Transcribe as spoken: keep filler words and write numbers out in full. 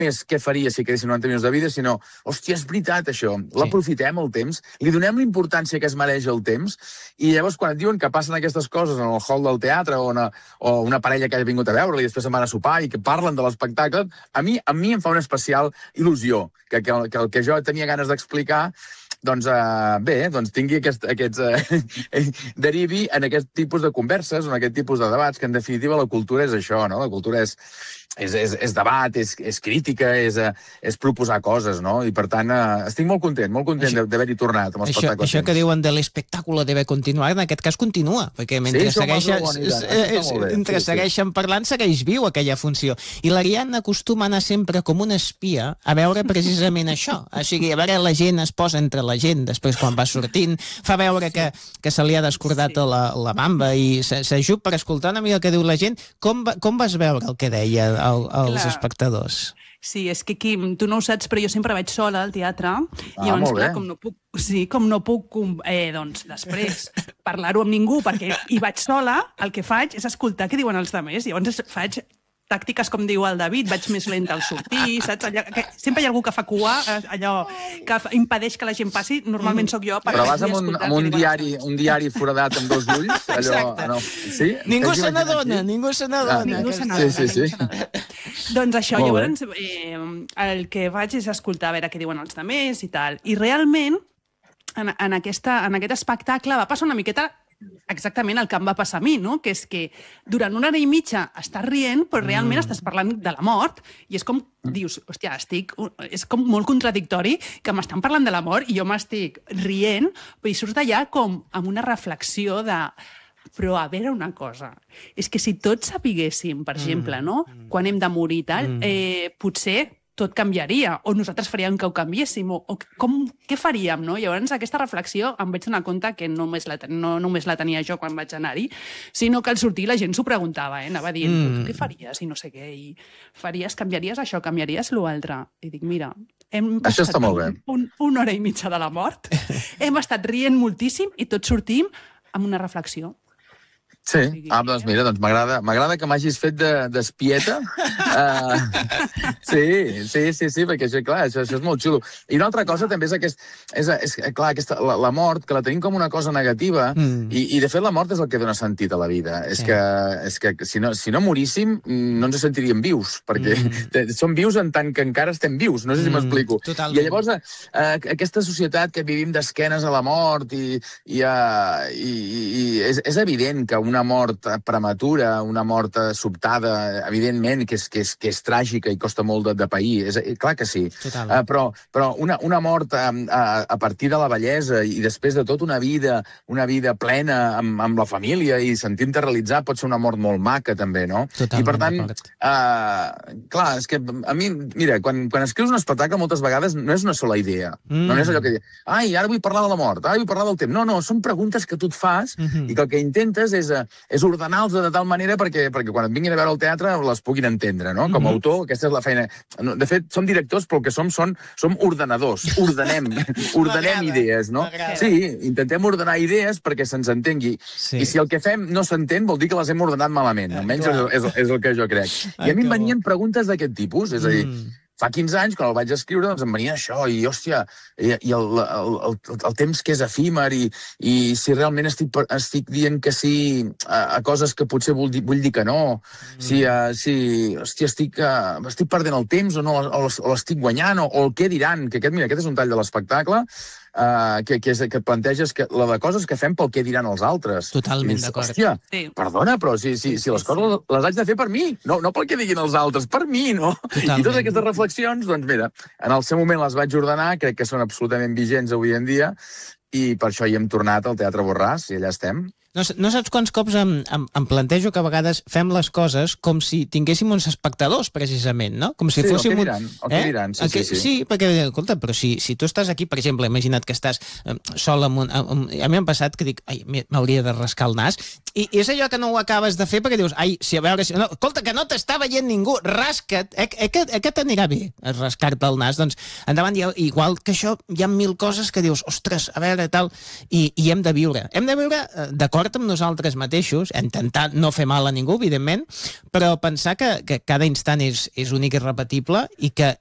és què faria si quedessin noranta minuts de vida, sinó, hòstia, és veritat, això, l'aprofitem, el temps, li donem la importància que es mereix el temps, i llavors, quan et diuen que passen aquestes coses en el hall del teatre, o una, o una parella que ha vingut a veure i després se'n van a sopar i que parlen de l'espectacle, a mi a mi em fa una especial il·lusió, que, que, que el que jo tenia ganes d'explicar, doncs, uh, bé, doncs tingui aquest, aquests... Uh, derivi en aquest tipus de converses, en aquest tipus de debats, que en definitiva la cultura és això, no? La cultura és... És, és, és debat, és, és crítica, és, és proposar coses, no? I per tant, eh, estic molt content, molt content d'haver-hi tornat amb l'espectacle. Això, això que diuen de l'espectacle debe continuar, en aquest cas continua, perquè mentre, sí, segueixen, mentre segueixen parlant, segueix viu aquella funció. I l'Ariadna acostuma a anar sempre com una espia a veure precisament això. O sigui, a veure, la gent es posa entre la gent, després quan va sortint, fa veure que, que se li ha descordat la, la bamba i s'ajup per escoltar una mica el que diu la gent. Com, com vas veure el que deia El, els clar. espectadors? Sí, és que, Quim, tu no ho saps, però jo sempre vaig sola al teatre, ah, i llavors, clar, com no puc, sí, com no puc eh, doncs, després parlar-ho amb ningú, perquè hi vaig sola, el que faig és escoltar què diuen els altres, i llavors faig tàctiques, com diu el David, vaig més lenta al sortir, saps? Allò, que sempre hi ha algú que fa cua, allò que impedeix que la gent passi, normalment sóc jo. Però vas amb un, amb un diari un diari foradat amb dos ulls? Allò, exacte. No. Sí? Ningú se n'adona, ningú se n'adona. Ningú se n'adona. Sí, sí, sí. Doncs això, llavors eh, el que vaig és escoltar a veure què diuen els altres i tal. I realment, en, en, aquesta, en aquest espectacle va passar una miqueta exactament el que em va passar a mi, no? Que és que durant una hora i mitja estàs rient, però realment mm. estàs parlant de la mort, i és com, dius, hòstia, estic... És com molt contradictori que m'estan parlant de la mort i jo m'estic rient, però hi surts d'allà com amb una reflexió de... Però a veure una cosa, és que si tots sapiguéssim, per exemple, no? Quan hem de morir i tal, eh, potser tot canviaria, o nosaltres faríem que ho canviéssim, o, o com, què faríem, no? Llavors, aquesta reflexió em vaig donar compte que no només la, no només la tenia jo quan vaig anar-hi, sinó que al sortir la gent s'ho preguntava, eh? Anava dient, mm. què faries i no sé què, i faries, canviaries això, canviaries l'altre. I dic, mira, hem això està molt bé. Un, una hora i mitja de la mort, hem estat rient moltíssim i tots sortim amb una reflexió. Sí, ah, doncs mira, doncs m'agrada m'agrada que m'hagis fet d'espieta. Uh, sí, sí, sí, sí, perquè això, clar, això, això és molt xulo. I una altra cosa també és, aquest, és, és clar, aquesta, la, la mort, que la tenim com una cosa negativa, mm. i, i de fet la mort és el que dona sentit a la vida. Sí. És que, és que si, no, si no moríssim, no ens sentiríem vius, perquè mm. som vius en tant que encara estem vius, no sé si m'explico. Mm, I llavors, uh, aquesta societat que vivim d'esquenes a la mort, i, i, uh, i, i és, és evident que una mort prematura, una mort sobtada, evidentment que és, que és, que és tràgica i costa molt de, de pair, és, clar que sí. Uh, però però una, una mort a, a, a partir de la vellesa i després de tot una vida, una vida plena amb, amb la família i sentint-te realitzar pot ser una mort molt maca també, no? Totalment. I per tant, uh, clar, és que a mi, mira, quan, quan escrius un espectacle moltes vegades no és una sola idea, mm. no és allò que dius, ai, ara vull parlar de la mort, ara vull parlar del temps. No, no, són preguntes que tu et fas mm-hmm. i que el que intentes és és ordenar-los de tal manera perquè, perquè quan et vinguin a veure al teatre les puguin entendre, no? Com a Mm-hmm. autor, aquesta és la feina. De fet, som directors, però el que som són, som ordenadors. Ordenem, ordenem idees, no? Sí, intentem ordenar idees perquè se'ns entengui. Sí. I si el que fem no s'entén, vol dir que les hem ordenat malament. Almenys és, és, és el que jo crec. I a mi em venien preguntes d'aquest tipus, és a dir, mm. fa quinze anys, quan el vaig escriure, doncs em venia això, i hòstia, i, i el, el, el, el temps que és efímer, i, i si realment estic, estic dient que sí a, a coses que potser vull dir, vull dir que no, mm. si, uh, si hòstia, estic, uh, estic perdent el temps o no, o, o l'estic guanyant, o, o el què diran, que aquest, mira, aquest és un tall de l'espectacle, Uh, que, que, és, que planteges que, la de coses que fem pel què diran els altres. Totalment d'acord. Hòstia, sí. Perdona, però si, si, si les coses les haig de fer per mi, no, no pel que diguin els altres, per mi, no? Totalment. I totes aquestes reflexions, doncs mira, en el seu moment les vaig ordenar, crec que són absolutament vigents avui en dia, i per això hi hem tornat al Teatre Borràs, i allà estem. No, no saps quants cops em, em, em plantejo que a vegades fem les coses com si tinguéssim uns espectadors, precisament, no? Com si sí, fóssim... el que diran, el que diran, sí, que, sí, sí. Sí, perquè, escolta, però si, si tu estàs aquí, per exemple, imagina't que estàs eh, sol amb un... Amb, a mi m'ha passat que dic, ai, m'hauria de rascar el nas, i, i és allò que no ho acabes de fer perquè dius, ai, si a veure... Si, no, escolta, que no t'està veient ningú, rasca't, eh, eh, que, eh, que t'anirà bé, rascar-te el nas, doncs endavant, i, igual que això, hi ha mil coses que dius, ostres, a veure, tal, i, i hem de viure. Hem de viure, eh, d'acord d'acord amb nosaltres mateixos, intentar no fer mal a ningú, evidentment, però pensar que, que cada instant és, és únic i repetible i que